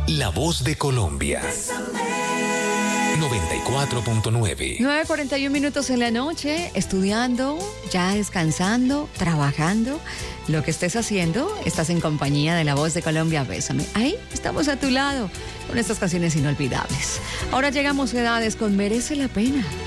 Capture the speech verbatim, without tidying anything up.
La voz de Colombia. noventa y cuatro punto nueve. nueve cuarenta y un minutos en la noche, estudiando, ya descansando, trabajando. Lo que estés haciendo, estás en compañía de La Voz de Colombia. Bésame. Ahí estamos a tu lado con estas canciones inolvidables. Ahora llegamos a edades con Merece la Pena.